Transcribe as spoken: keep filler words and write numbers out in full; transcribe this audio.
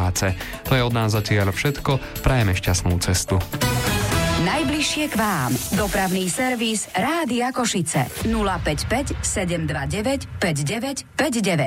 práce. To je od nás zatiaľ všetko. Prajeme šťastnú cestu. Najbližšie k vám. Dopravný servis Rádia Košice nula päť päť sedem dva deväť päť deväť päť deväť.